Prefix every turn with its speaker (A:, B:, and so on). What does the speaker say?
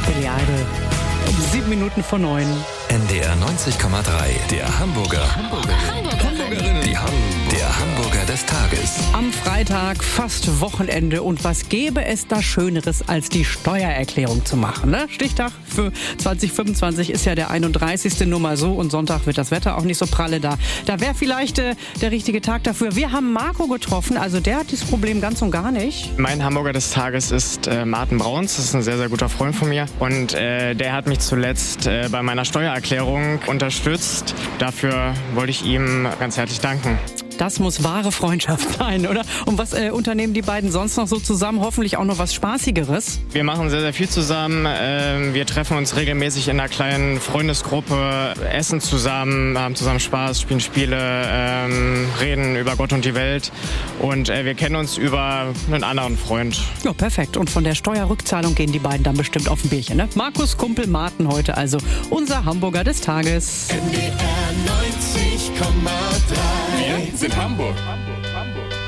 A: Billy Idol. 7 Minuten vor 9.
B: NDR 90,3, der Hamburger. Der Hamburger des Tages.
A: Am Freitag, fast Wochenende. Und was gäbe es da Schöneres, als die Steuererklärung zu machen? Ne? Stichtag für 2025 ist ja der 31. Nur mal so. Und Sonntag wird das Wetter auch nicht so pralle da. Da wäre vielleicht der richtige Tag dafür. Wir haben Marco getroffen. Also der hat dieses Problem ganz und gar nicht.
C: Mein Hamburger des Tages ist Martin Brauns. Das ist ein sehr, sehr guter Freund von mir. Und der hat mich zuletzt bei meiner Steuererklärung unterstützt. Dafür wollte ich ihm ganz herzlich danken.
A: Das muss wahre Freundschaft sein, oder? Und was unternehmen die beiden sonst noch so zusammen? Hoffentlich auch noch was Spaßigeres?
C: Wir machen sehr, sehr viel zusammen. Wir treffen uns regelmäßig in einer kleinen Freundesgruppe, essen zusammen, haben zusammen Spaß, spielen Spiele, reden über Gott und die Welt. Und wir kennen uns über einen anderen Freund.
A: Ja, perfekt. Und von der Steuerrückzahlung gehen die beiden dann bestimmt auf ein Bierchen, ne? Markus Kumpel Martin heute also unser Hamburger des Tages.
D: NDR 90,3.
E: Wir sind Hamburg.